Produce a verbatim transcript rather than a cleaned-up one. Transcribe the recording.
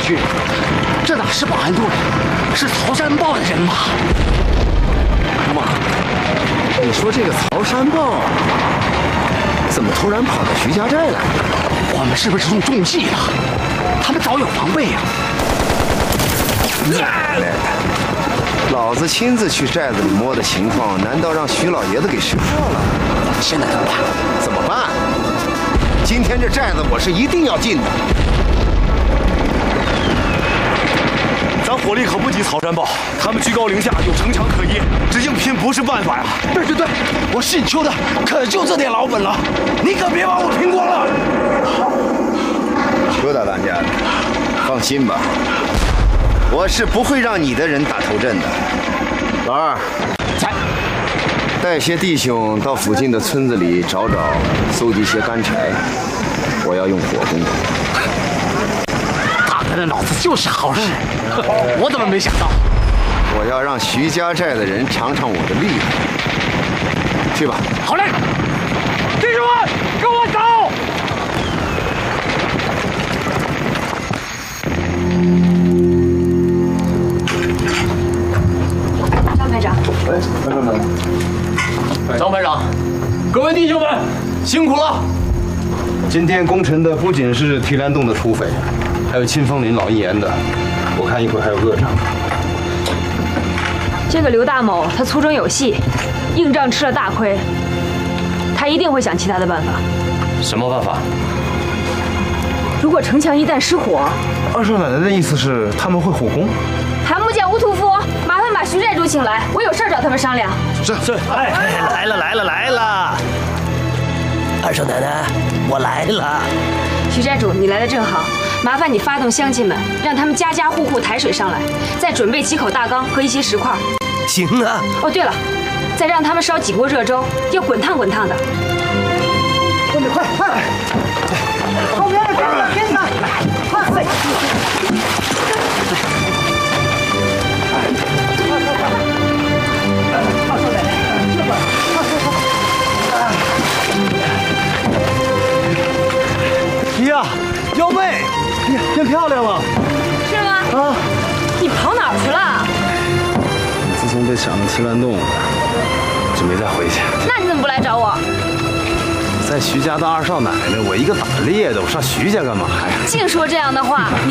去，这哪是保安队，是曹山豹的人马。 妈，你说这个曹山豹怎么突然跑到徐家寨来了？ 我们是不是中中计了？他们早有防备啊！ 来来，老子亲自去寨子里摸的情况，难道让徐老爷子给识破了？ 现在怎么办？ 怎么办？今天这寨子我是一定要进的。 咱火力可不及曹山豹，他们居高临下，有城墙可依，这硬拼不是办法呀！ 对对对，我姓邱的可就这点老本了，你可别把我拼光了。 邱大当家的，放心吧，我是不会让你的人打头阵的。老二， 在， 带些弟兄到附近的村子里找找，搜集些干柴，我要用火攻。 大哥的脑子就是好使，我怎么没想到？ 我要让徐家寨的人尝尝我的厉害。去吧。 好嘞，弟兄们，跟我走！ 张排长。 哎，排长们。张排长，各位弟兄们，辛苦了。 今天攻城的不仅是提篮洞的土匪，还有清风岭老一言的，我看一会儿还有恶长。 这个刘大某他粗中有细，硬仗吃了大亏，他一定会想其他的办法。 什么办法？ 如果城墙一旦失火， 二少奶奶的意思是他们会火攻？ 韩木匠、吴屠夫，麻烦把徐寨主请来，我有事儿找他们商量。 是是， 哎，来了来了来了！二少奶奶，我来了。 徐寨主，你来的正好，麻烦你发动乡亲们，让他们家家户户抬水上来，再准备几口大缸和一些石块。 行啊。 哦，对了，再让他们烧几锅热粥，要滚烫滚烫的。 快点，快快！后面跟着跟着，快快！二少奶奶，这边，快快快！ 呀，腰背，变变漂亮了。 是吗？ 啊！ 你跑哪儿去了？ 自从被抢了提篮洞，就没再回去。 那你怎么不来找我？ 在徐家当二少奶奶，我一个打猎的，我上徐家干嘛呀？ 净说这样的话。